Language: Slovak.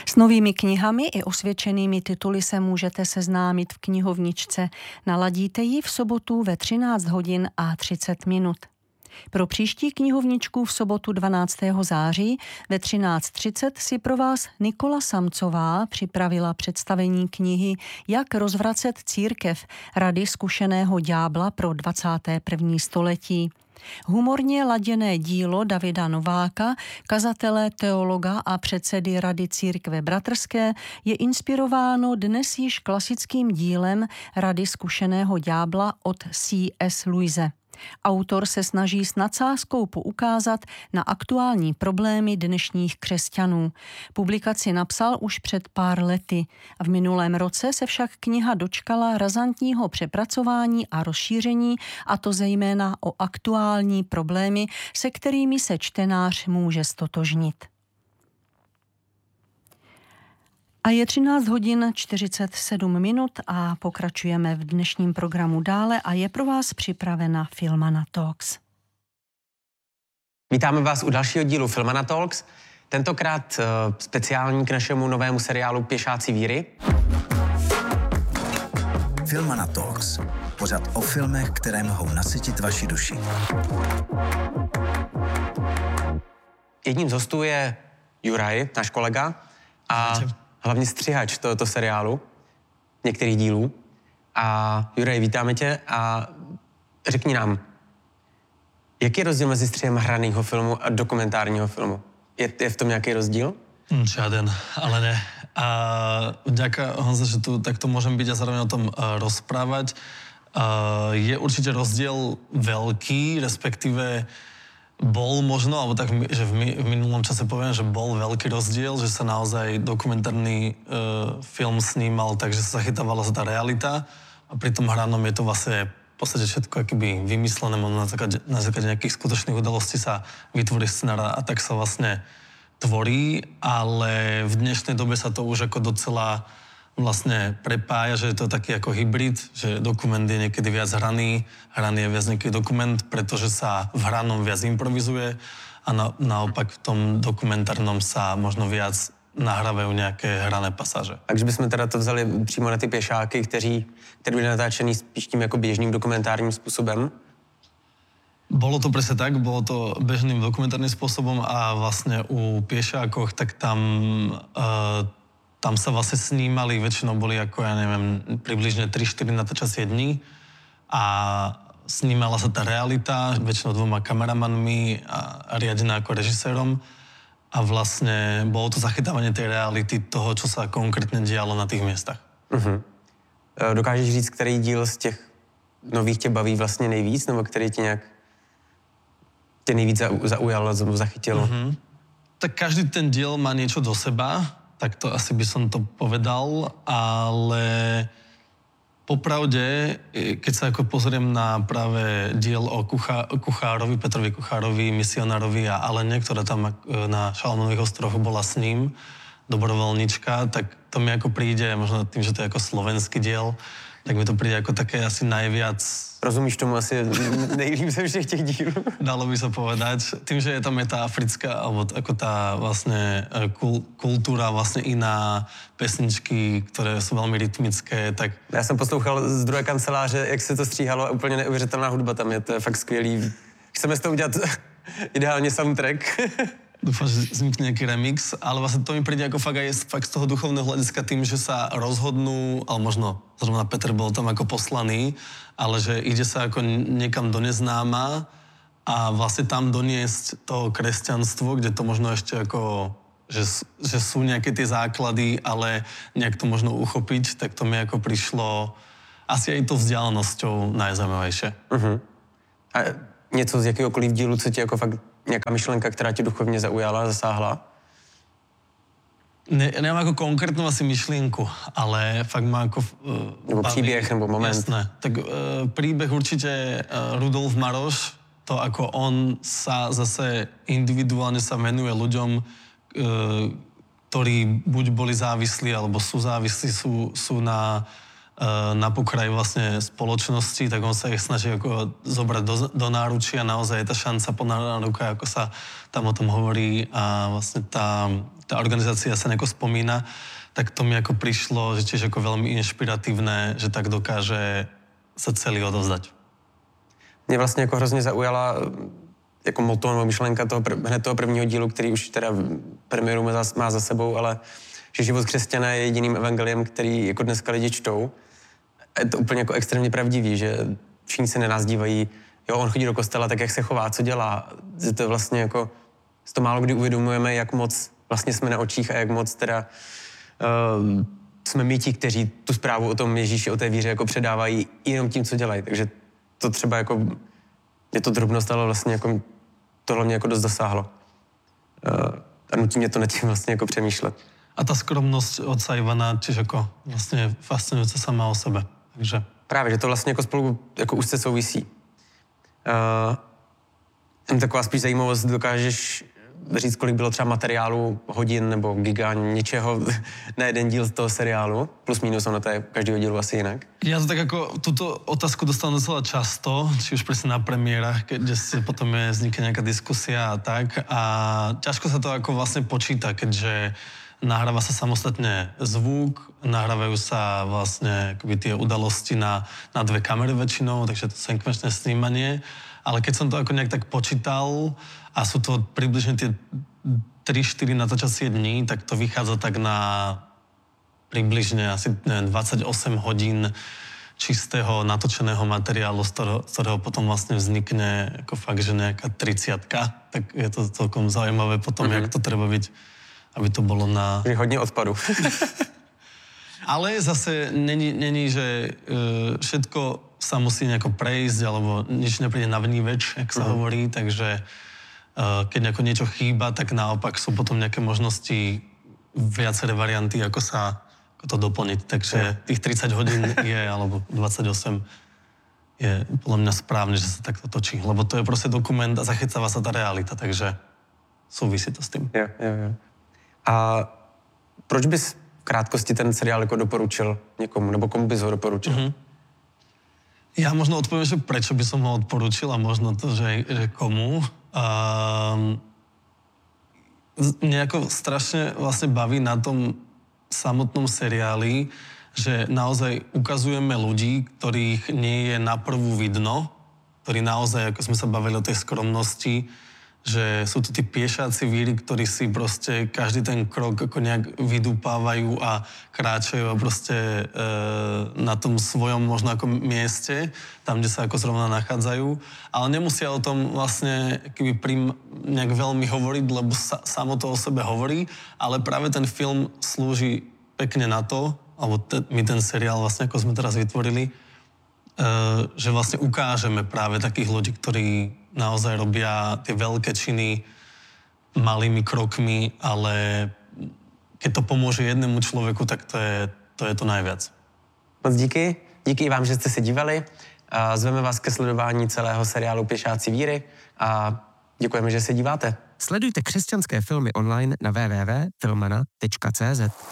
S novými knihami i osvědčenými tituly se můžete seznámit v knihovničce. Naladíte ji v sobotu ve 13 hodin a 30 minut. Pro příští knihovničku v sobotu 12. září ve 13:30 si pro vás Nikola Samcová připravila představení knihy Jak rozvracet církev, rady zkušeného ďábla pro 21. století. Humorně laděné dílo Davida Nováka, kazatele, teologa a předsedy Rady církve bratrské, je inspirováno dnes již klasickým dílem Rady zkušeného ďábla od C.S. Lewise. Autor se snaží s nadsázkou poukázat na aktuální problémy dnešních křesťanů. Publikaci napsal už před pár lety. V minulém roce se však kniha dočkala razantního přepracování a rozšíření, a to zejména o aktuální problémy, se kterými se čtenář může stotožnit. A je 13 hodin 47 minut a pokračujeme v dnešním programu dále a je pro vás připravena Filmana Talks. Vítáme vás u dalšího dílu Filmana Talks, tentokrát speciální k našemu novému seriálu Pěšáci víry. Filmana Talks, pořad o filmech, které mohou nasytit vaši duši. Jedním z hostů je Juraj, náš kolega, a hlavně střihač tohoto seriálu, některých dílů. A Juraj, vítáme tě a řekni nám, jaký je rozdíl mezi střihem hraného filmu a dokumentárního filmu? Je v tom nějaký rozdíl? Žiaden, ale ne. A vďaka, Honza, že tu takto môžem byť a zároveň o tom rozprávať. Je určite rozdiel veľký, respektíve bol možno, alebo tak, že v minulom čase poviem, že bol veľký rozdiel, že sa naozaj dokumentárny film snímal, takže sa zachytávala tá realita a pri tom hranom je to vlastne v podstate všetko akoby vymyslené, na základe nejakých skutočných udalostí sa vytvorí scenár a tak sa vlastne tvorí, ale v dnešnej dobe sa to už ako docela vlastne prepája, že je to taký ako hybrid, že dokument je niekedy viac hraný je viac niekedy dokument, pretože sa v hranom viac improvizuje a naopak v tom dokumentárnom sa možno viac nahrávajú nejaké hrané pasáže. Takže bychom teda to vzali přímo na ty pěšáky, kteří byli natáčení spíš tím jako běžným dokumentárním způsobem? Bolo to presne tak, bolo to bežným dokumentárnym spôsobom a vlastne u Piešákoch, tak tam sa vlastne snímali, väčšinou boli ako, ja neviem, približne 3-4 natáčacie dni a snímala sa tá realita, väčšinou 2 kameramanmi a riadená ako režisérom a vlastne bolo to zachytávanie tej reality toho, čo sa konkrétne dialo na tých miestach. Uh-huh. Dokážeš říct, který díl z těch nových tě baví vlastně nejvíc, nebo který ti nějak tě nejvíc zaujal, zachytil? Uh-huh. Tak každý ten diel má niečo do seba, tak to asi by som to povedal, ale popravde, keď sa ako pozriem na práve diel o Kuchárovi, Petrovi Kuchárovi, misionárovi a Alene, ktorá tam na Šalamonových ostrovoch bola s ním, dobrovoľnička, tak to mi ako príde, možno tým, že to je ako slovenský diel, tak mi to príde ako také asi najviac. Rozumíš tomu asi nejlíp ze všech těch dílů? Dalo by sa povedať. Tým, že je tam tá africká, alebo ako tá vlastne kultúra, vlastne iná, pesničky, ktoré sú veľmi rytmické, tak... Já jsem poslouchal z druhé kanceláře, jak se to stříhalo, úplně neuvěřitelná hudba tam je, to je fakt skvělý. Chceme z toho udělat ideálně soundtrack. Dúfam, že vznikne nejaký remix, ale vlastne to mi príde ako fakt z toho duchovného hľadiska tým, že sa rozhodnú, ale možno zrovna Petr bol tam ako poslaný, ale že ide sa ako niekam do neznáma a vlastne tam doniesť to kresťanstvo, kde to možno ešte ako, že sú nejaké tie základy, ale nejak to možno uchopiť, tak to mi ako prišlo asi aj to vzdialenosťou najzaujímavejšie. Uh-huh. A něco z jakéhokoliv dílu, co ti jako fakt nějaká myšlenka, která tě duchovně zaujala, zasáhla? Nemám ako konkrétnu asi myšlienku, ale fakt má ako... Nebo příběh, nebo moment. Jasné. Tak príbeh určite Rudolf Maroš, to ako on sa zase individuálne sa venuje ľuďom, ktorí buď boli závislí, alebo sú závislí, sú na na pokraji vlastne spoločnosti, tak on sa ich snaží ako zobrať do náručia. Naozaj je tá šanca ponáhľaná ruka, ako sa tam o tom hovorí a vlastne tá organizácia sa nejako spomína. Tak to mi ako prišlo, že tiež ako veľmi inšpiratívne, že tak dokáže sa celý odovzdať. Mě vlastně jako hrozně zaujala jako motto nebo myšlenka hned toho prvního dílu, který už teda premiéru má za sebou, ale že život křesťana je jediným evangeliem, který jako dneska lidi čtou. Je to úplně jako extrémně pravdivý, že všichni se na nás dívají, jo, on chodí do kostela, tak jak se chová, co dělá. To je vlastně jako, to málo kdy uvědomujeme, jak moc vlastně jsme na očích a jak moc teda jsme my ti, kteří tu zprávu o tom Ježíši, o té víře jako předávají jenom tím, co dělají. Takže to třeba jako, je to drobnost, ale vlastně jako tohle mě jako dost zasáhlo. A nutí mě to nad tím vlastně jako přemýšlet. A tá skromnosť otca Ivana tiež ako vlastne fascinujúca sama o sebe. Takže... Právě, že to vlastně jako spolu jako úzce souvisí. Taková spíš zajímavost, dokážeš říct, kolik bylo třeba materiálu, hodin nebo giga, něčeho na jeden díl z toho seriálu? Plus minus, ono to je každého dílu asi jinak. Ja to tak ako, túto otázku dostávam docela často, či už presne na premiérach, kde si potom vznikne nejaká diskusia a tak. A ťažko sa to ako vlastne počíta, keďže nahráva sa samostatne zvuk, nahrávajú sa vlastne akoby tie udalosti na dve kamery väčšinou, takže to sekvenčné snímanie. Ale keď som to ako nejak tak počítal a sú to približne tie 3-4 natáčacie dní, tak to vychádza tak na približne asi 28 hodín čistého natočeného materiálu, z ktorého potom vlastne vznikne ako fakt, že nejaká 30-ka. Tak je to celkom zaujímavé potom, jak to treba byť, aby to bolo na... Hodne odpadu. Ale zase není, že všetko sa musí nejako prejsť, alebo nič nepríde na vníveč, jak sa hovorí, takže keď nejako niečo chýba, tak naopak sú potom nejaké možnosti, viaceré varianty, ako to doplniť. Takže tých 30 hodín je, alebo 28 je podľa mňa správne, že sa takto točí. Lebo to je proste dokument a zachycáva sa tá realita, takže súvisí to s tým. Jo. A proč bys v krátkosti ten seriál jako doporučil někomu, nebo komu bys ho doporučil? Ja možno odpoviem, že prečo by som ho odporúčil a možno to, že komu. Mňa ako strašne vlastne baví na tom samotnom seriáli, že naozaj ukazujeme ľudí, ktorých nie je na prvú vidno, ktorí naozaj, ako sme sa bavili o tej skromnosti, že sú to tí piešáci víry, ktorí si proste každý ten krok ako nejak vydúpávajú a kráčajú proste na tom svojom možno ako mieste, tam, kde sa ako zrovna nachádzajú. Ale nemusia o tom vlastne nejak veľmi hovoriť, lebo samo to o sebe hovorí, ale práve ten film slúži pekne na to, alebo my ten seriál vlastne, ako sme teraz vytvorili, že vlastne ukážeme práve takých ľudí, ktorí naozaj robia tie veľké činy malými krokmi, ale keď to pomôže jednému človeku, tak to je to najviac. Moc díky. Díky i vám, že jste se dívali. Zveme vás ke sledování celého seriálu Pěšáci víry a děkujeme, že se díváte. Sledujte křesťanské filmy online na www.filmana.cz.